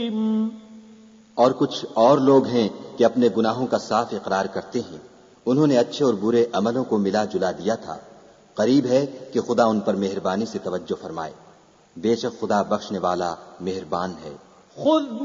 और कुछ और लोग हैं कि अपने गुनाहों का साफ इकरार करते हैं। उन्होंने अच्छे और बुरे अमलों को मिला जुला दिया था। करीब है कि खुदा उन पर मेहरबानी से तवज्जो फरमाए। बेशक खुदा बख्शने वाला मेहरबान है।